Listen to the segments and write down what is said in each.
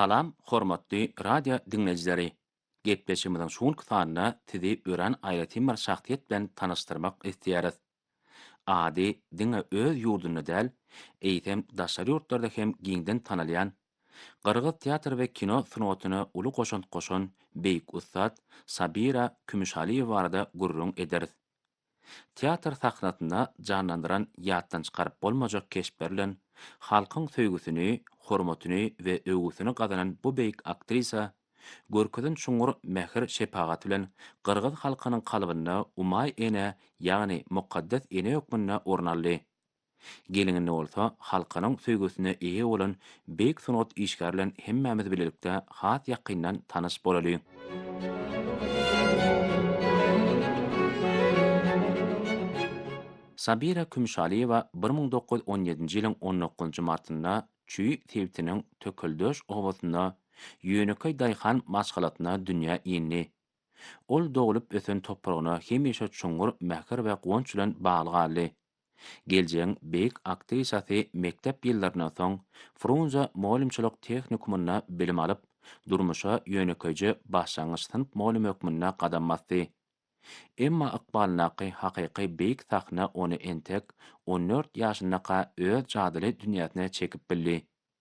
Salam, hormatly radio dinleyijileri. Gepleşimizin şuňky sanyna tizi ören aýratymar şahsiýet bilen tanyşdyrmak isleýäris. Ady diňe öz ýurdunda däl, eýsem daşary ýurtlarda hem giňden tanalýan, Gyrgyz teatr we kino sunuwatyna uly goşan beýik ustad Sabira Kümüşaliýewa barada gurrun ederiz. Teatr sahnasynda canlandyran ýatdan çykaryp bolmajak keşpler bilen halkyň söýgüsini, hormatyny we öwgüsini gazanan bu beýik aktrisa görkezin şuňur mähir şepagat bilen Gyrgyz halkynyň kalbyna umay ene, ýagny mukaddes ene hökmünde ornaldy. Gelininde bolsa halkynyň söýgüsine eýe bolan beýik sunat işgär bilen hemmämiz bilelikde has ýakyndan tanyş bolaly. Sabira Kümüşaliýewa 1917-nji ýylyň 19-njy martynda Çüý Sewitiniň Töküldöş obasynda Ýönekay daýhan maşgalatyna dünýä indi. Ol dogulup ösen topragyna hemişe çuňur mähir we gowunç bilen bagly galy. Geljeň beýik aktrisasy mektep ýyllaryna soň Frunze molimçilik tehnikumyna bilim alyp, durmuşa ýönekeji başlangyç synp molim hökmünde gadam basdy. Emma ykbalynaky hakyky beýik sahna ony entek 14 ýaşyndaky öz jadyly dünýäsine çekip bildi.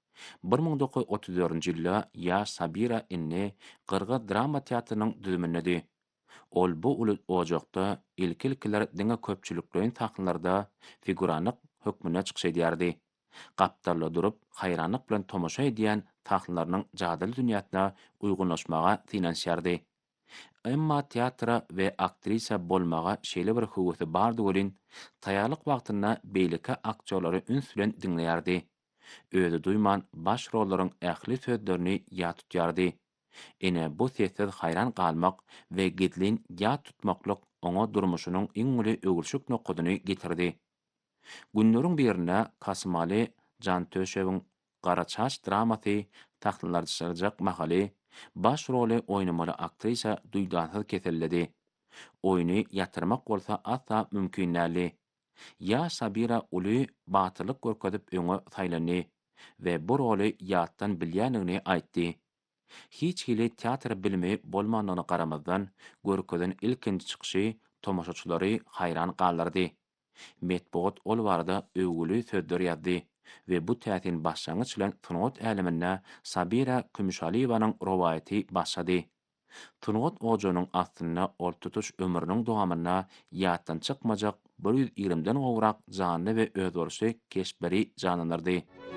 1934-nji ýylda ýaş Sabira inni Gyrgyz drama teatrynyň düzümindedi. Ol bu uly ojakda ilkiler diňe köpçüliklerin sahnalarda figuranyk hökmüne çykyş edýärdi. Gapdarla durup haýranlyk bilen tomoşa edýän sahnalarnyň jadyly dünýäsine uýgunlaşmaga finansiýardy. Emma teatra we aktrisa bolmaga şeýle bir howsy bardy bolin, taýarlyk wagtynda beýleki aktyorlary üns bilen dinleýärdi. Özü duýman baş rollaryň ähli sözlerini ýa tutýardy. Ene bu sessiz haýran galmak we gidlin ýa tutmaklyk oňa durmuşynyň iň uly öwülşük nokadyny getirdi. Günleriň birine Kasmaly Jantöşewiň Gara çaç dramasy taxtlanjak mahaly baş roli oýnamaly aktrisa duýdansyz keselledi. Oýny ýatyrmak bolsa asa mümkin näli. Ya Sabira uly batylyk görkezip öňe saýlany we bu roli ýatdan bilýänligini aýtdy. Hiç hili teatr bilimi bolmandygyna garamazdan görkezin ilkinji çykyşy tomoşaçylary haýran galdyrdy. Metbuat ol barada öwgüli sözler ýazdy we bu täsin başlangyç bilen sunat äliminde Sabira Kümüşaliýewanyň rowayaty başlady. Sunat ojanyň aslynda ol tutuş ömrüniň dowamyna ýatdan çykmajak 120den gowrak janly we özgörüşli keşberi janlanyrdy.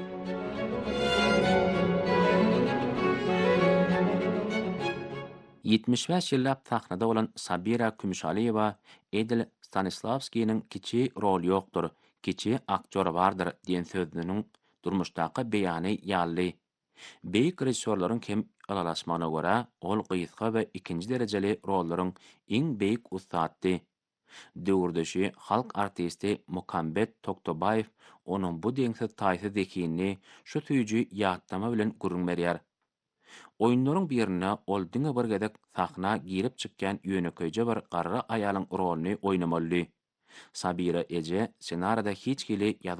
75 ýyllap sahnada bolan Sabira Kümüşaliýewa Edil Stanislavskiýiň kiçi rol ýokdur, kiçi aktyor bardyr diýen sözüniň durmuşdaky beýany ýaly. Beýik rejissorlaryň hem alalaşmagyna görä, ol gysga we ikinji derejeli rollaryň iň beýik ustady. Döwürdeşi halk artisti Mukambet Toktobayew onuň bu deňsiz taýsy zekini şu tüýji ýatdama bilen gurrun berýär. Oýunlaryň birine ol diňe bir gedek sahna girip çykýan ýönekeje bir garry aýalyň rolini oýnamaly. Sabira eje senarida hiç kili